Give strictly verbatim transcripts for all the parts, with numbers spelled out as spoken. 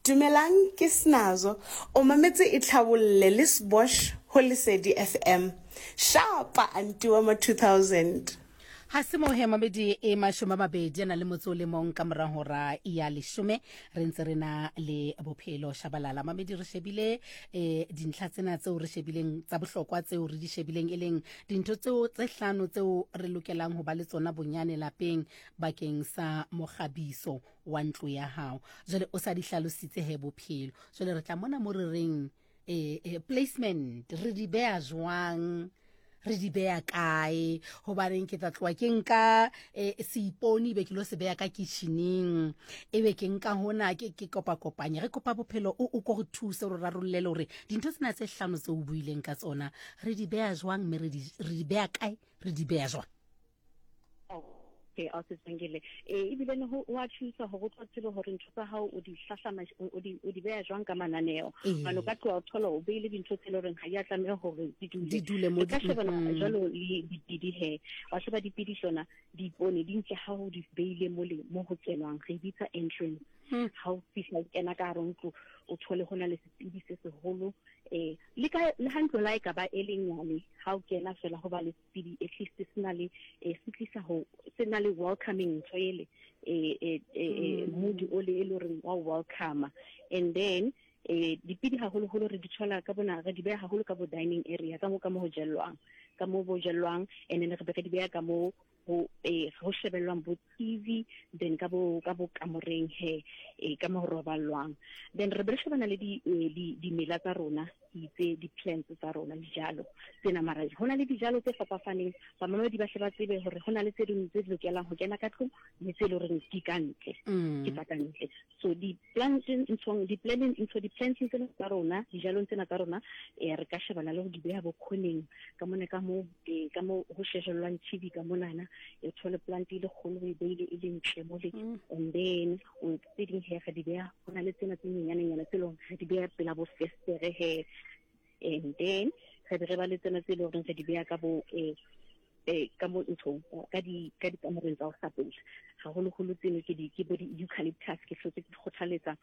Dumelang ke Snazo, o mametse e tlhabolle le Sbosh ho Lesedi F M. Shapa anti wa ma two thousand. Ha se mo he mamedi e mashome mabedi na le motso le mong ka mora hora ya leshome re ntse rena le bophelo shabalala mamedi re shebile eh dintlha tsena tseo re shebileng tsa bohlokwa tseo re di shebileng eleng dintho tseo tse hlano tseo re lokelang ho ba le tsona bonyane lapeng bakeng sa moghabiso wa ntlo ya hao. Jwale o sa di hlalositse he bophelo. Jwale re tla mona mo re reng eh placement re di beha jwang, re di beya kae ho ba reng ke tla tloa ke nka eh, seiponi be ke lo se beya ka kitchening e be ke nka hona ke ke kopa kopanya re kopa bophelo o o go thusa re rarollele hore dintho tsena tse hlano tse o buileng ka tsona re di beya jwang me re di re di beya kae re di beya jwang. Okay, also tsengele eh ibile ne ho wa thusa ho go tsebe hore ntho tsa hao o di hlahlama o di o di beya jwang ka mananeo mano ka tloa o thola o beile dintho tse loreng ha ya tlameha hore di dule di dule mo ka shebana jalo le dipidi he wa sheba dipidi shona di pone di ntle ha ho di beile mo le mo ho tsenwang re bitsa entrance ha o fihla kena ka ronto o thole hona le sepidi se seholo eh le ka le handlo la ka ba elenyane ha o kena fela ho ba le sepidi at least sena le eh sitlisa ho sena le welcoming toilet eh eh mood o le eloreng wa welcome and then eh dipidi ha holo holo re di thola ka bona re di beha ha holo ka bo dining area ka mo ka mo ho jellwang ka mo bo jellwang and then re be di beha ka mo ho eh ho shebellwang bo T V then ka bo ka bo kamoreng he eh ka mo robalwang then re be shebana le di di dimela tsa rona tse di plants tsa rona dijalo tsena mara hona le dijalo tse fapafaneng ba mama di ba sheba tsebe hore hona le tse ding tse lokelang ho kena ka tlung le tse le reng di kantle ke patantle so di plants into di planting into the plants tsa rona dijalo tsena tsa rona eh re ka shebana le ho di beha bokhoning ka mona ka mo ka mo ho shejellwang T V ka mona na e thole plant ile kholo e beile e lentle mo le and then o feeding here ga di beha hona le tsena tse nyenyane nyana tse long ga di beha pela bo festere he and then re re ba le tsena tse le reng re di beha ka bo eh eh ka mo ntho ka di ka di kamoreng tsa ho sapela ha holo holo tseno ke di ke bo di eucalyptus ke hlotse ke kgothaletsa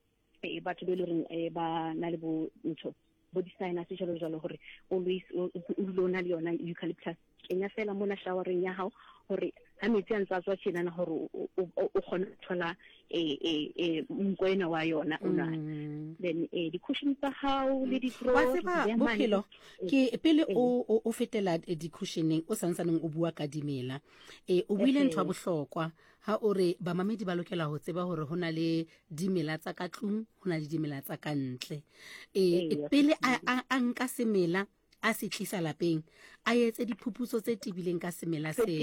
eh batho be le reng eh ba na le bo ntho body sinus jalo jalo hore always o lona le yona eucalyptus kenya fela mona showereng ya hao hore ha metsi a ntsa tswa tshena na hore o khona thola eh eh mkwena wa yona ona then eh di cushions tsa hao le di throw wa seba bophelo ke pele o o fetela di cushioning o santsaneng o bua ka dimela eh o buile ntwa bohlokwa ha ore ba mamedi ba lokela ho tseba hore hona le dimela tsa ka tlung hona le dimela tsa ka ntle eh pele a nka semela a se tlisa lapeng a etse diphuputso tse tibileng ka semela seo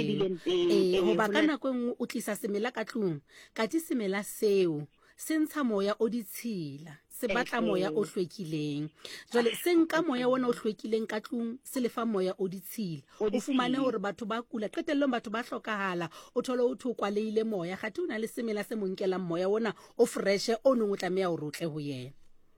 eh ho ba ka nako engwe o tlisa semela ka tlung ka tsi semela seo se ntsha moya o ditshila se batla moya o hlwekileng jwale se nka moya wona o hlwekileng ka tlung se lefa moya o ditshila o fumane hore batho ba kula qetellong batho ba hlokahala o thole o thukwa leile moya ga ti una le semela se monkelang moya wona o fresh o nngwe tlameya o rotle ho yena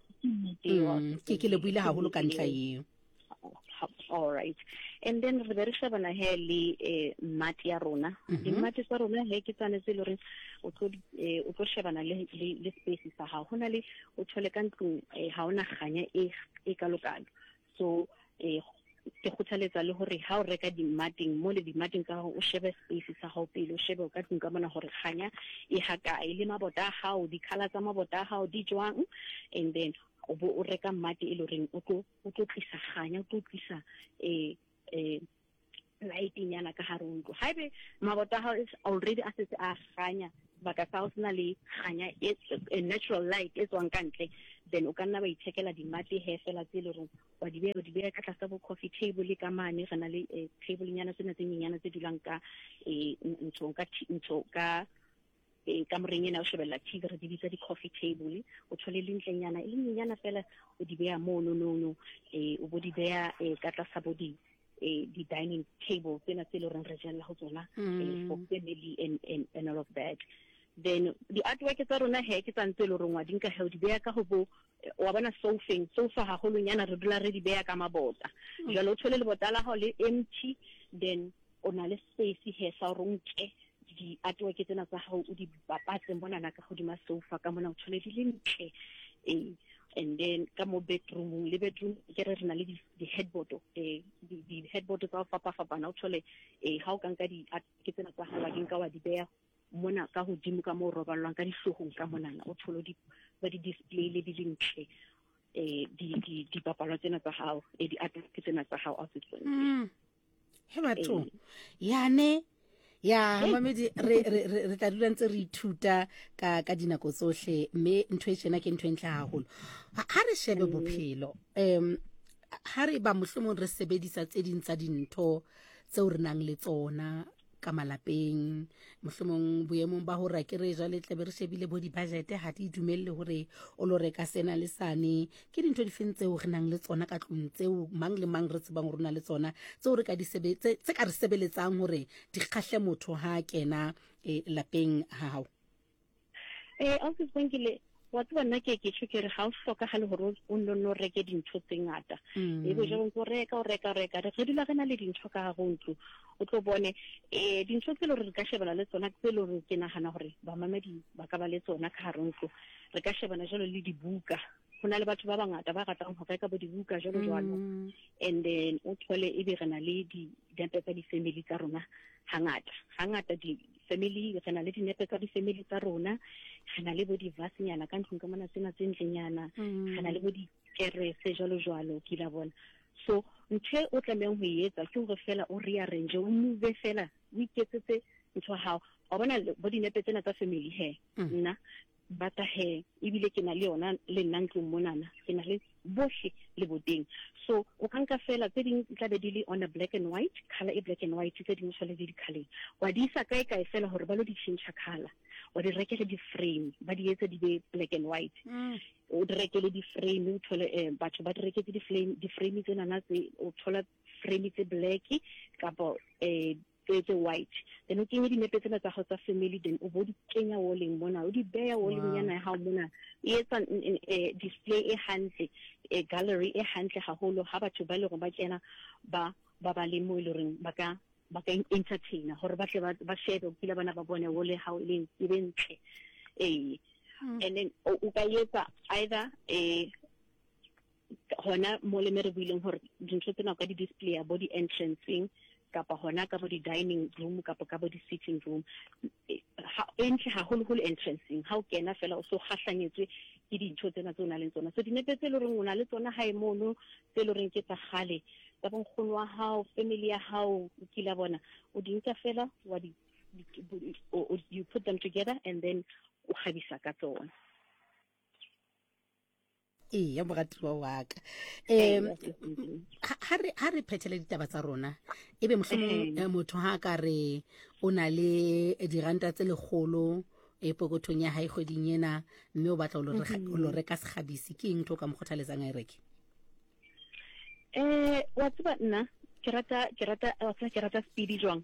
ke ke le buile haholo ka ntla eo. All right, and then re be re shebana he le eh mati ya rona di mati tsa rona he ke tsane tse le re o tlo o tlo shebana le le space sa ha hona le o thole ka ntlo ha ona ganya e e kalokalo so eh ke khuthaletsa le hore ha o reka di mating mo le di mating tsa o shebe space sa ha o pele o shebe o ka tsinka mona hore ganya e ha kae le mabota ha o di color tsa mabota ha o di jwang and then o bo o reka mati e le reng o tlo o tlo tlisa ganya o tlo tlisa eh eh lighting yana ka haronto haebe mabota ha is already assets a ganya baka sa usna le ganya a natural light e tswang kantle then o ka nna ba ithekela di mati he fela tse le reng wa di be di be ka tlasa bo coffee table ka mane gana le table nyana tsena tse nyenyana tse dulang ka eh ntho ka ntho ka e ka moreng ena o shebella T V re di bitsa di coffee table o thole le ntlenyana e nyenyana fela o di beya mo no no no eh o bo di beya e ka tlasa bo di eh di dining table tsena tse le reng re jella ho tsona for family and and and all of that then the artwork tsa rona he ke tsantse le rongwa dinka he o di beya ka ho bo wa bona sofeng sofa ha holo nyana re dula re di beya ka mabota jalo o thole le botala ha le empty then ona le space he sa ronke di artwork tsena tsa hao o di bapatse monana ka hodima sofa ka mona o thole di le ntle eh and then ka mo bedroom le bedroom ke re rena le di headboard eh di headboard tsa fapa fapa na o thole eh ha o ka nka di ke tsena tsa hao wa dinka wa di beya mona ka hodimo ka mo robalwang ka dihlohong ka monana o thole di ba di display le di ntle eh di di di papalwa tsena tsa hao eh di artwork tsena tsa hao a se tsone mm he batho yane ya mamedi re re re tla dula ntse re ithuta ka ka dinako tsohle mme ntho e tsena ke ntho entle haholo ha re shebe bophelo em ha re ba mohlomong re sebedisa tse ding tsa dintho tseo re nang le tsona ka malapeng mohlomong boemong ba hore ke re jale tle be re shebile bo di budget ha di dumelle hore o lo reka sena le sane ke dintho di fentseo re nang le tsona ka tlung tseo mang le mang re tsebang hore na le tsona tseo re ka di sebetse tse ka re sebeletsang hore di kgahle motho ha kena e lapeng ha hao eh a se tsengile wa tswa nna ke ke tshwere ga o hloka ga le hore o nno no reke dintho tse ngata e bo jalo go reka o reka reka re dula re na le dintho ka go ntlo o tlo bone eh dintho tse le re ka shebana le tsona tse le re ke nagana hore ba mamedi ba ka ba le tsona ka ntlo re ka shebana jalo le dibuka hona le batho ba bangata ba ratang ho reka bo dibuka jalo jalo and then o thole e be rena le di nepe tsa di family tsa rona hangata hangata di family rena le di nepe tsa di family tsa rona rena le bo di vasinyana ka ntlong ka mona tsena tse ntlenyana rena le bo di kerese jalo jalo ke la bona so nthe o tlameng ho etsa ke hore fela o rearrange o move fela o iketsetse ntho hao o bona bo di nepe tsena tsa family he nna bata he ibile ke na le yona le nna ntlong monana ke na le bohle le boteng so o ka nka fela tse ding tla be di le on a black and white color e black and white tse ding tshwale di color wa di isa kae kae fela hore ba lo di change color wa di rekele di frame ba di etse di be black and white o di rekele di frame o thole batho ba di reketse di frame di frame tsena na tse o thola frame tse black kapo eh tse white then o kenye di nepe tsena tsa go tsa family then o bo di kenya walling mona o di beya walling yana ha mona e etsa display e hantle e gallery e hantle haholo ha batho ba le go ba kena ba ba ba le mo ile reng ba ka ba ka entertainer hore ba tle ba share o kila bana ba bone wole ha o le e bentle eh and then o ka etsa either eh hona mo le mere buileng hore dintho tsena ka di display ya body entrancing kapa hona ka bo di dining room kapa ka bo di sitting room ha entle ha holo holo entrancing ha o kena fela o so kgahlanyetswe ke dintho tsena tsona le tsona so dinepe tse le reng ona le tsona ha e mono tse le reng ke tsa gale tsa bonkgono wa hao family ya hao o kila bona o di nka fela wa di you put them together and then o khabisa ka tsona e ya mogatiwa wa ka em ha re ha re phethele ditaba tsa rona ebe mohlomong motho ha ka re o na le diranta tse legolo e pokothong ya hae kgoding ena mme o batla o lo reka sekhabisi ke eng tho ka mogothaletsang a reke eh wa tseba nna ke rata ke rata ke rata speedy jwang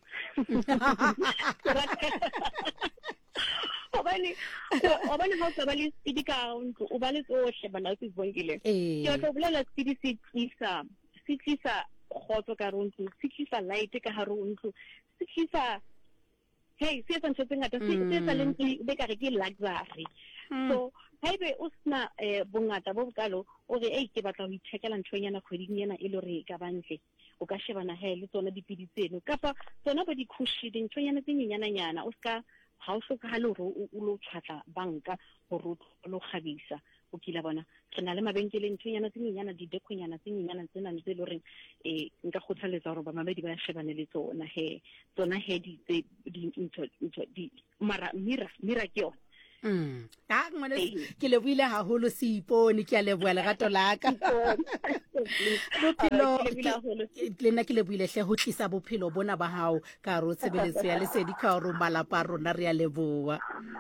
obane obane ha o sa ba le speedy ka o ba le tsohle bana se bongile ke tlo bolela speedy se tlisa se tlisa khotso ka ronto se tlisa light ka haro ntlo se tlisa hey se tsa ntse ngata se se tsa leng be ka re ke luxury so haebe o sna bongata bo bokalo o re ei ke batla ho ithekela nthonyana kgoding yana e le re ka bantle o ka shebana he le tsona dipidi tseno kapa tsona ba di cushion nthonyana tse nyenyana nyana o ska ha o hloka halo ro o lo tshwatla banka hore o lo khabisa o kila bona re na le mabenkeleng ntonyana tse nyenyana di dekonyana tse nyenyana tsena tse le reng eh nka khothaletsa hore ba mamedi ba shebane le tsona he tsona he di di ntho di mara mira mira ke yona mm ta ngwana ke le buile ha holo se ipone ke a leboa lerato la ka bophelo le nna ke le buile hle ho tlisa bophelo bona ba hao ka ro tshebeletso ya lesedi ka ro malapa rona re a leboa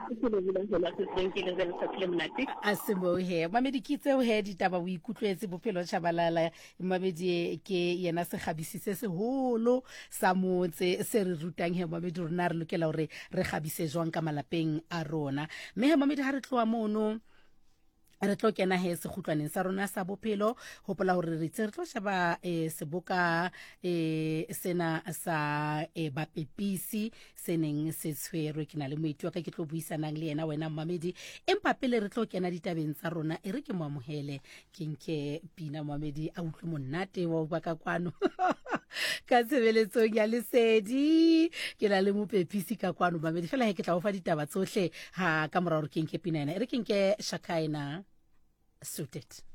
a se mo he mamedi ke tseo he ditaba o ikutlwetse bophelo tshabalala mamedi ke yena se khabisi se se holo sa motse se re rutang he mamedi rona re lokela hore re khabise jwang ka malapeng a rona mme he mamedi ha re tloa mono re tlo kena he sekhutlwaneng sa rona sa bophelo hopola hore re tse re tlo sheba e seboka e sena sa e bapepisi seneng se tshwerwe ke na le moeti wa ka ke tlo buisanang le yena wena Mamedi empa pele re tlo kena ditabeng tsa rona e re ke moamohele ke nke Pina Mamedi a utlwe monate wa ba ka kwano ka tshebeletsong ya Lesedi ke na le mopepisi ka kwano Mamedi fela he ke tla o fa ditaba tsohle ha ka mora hore ke nke Pina ena e re ke nke Shakaina Suited.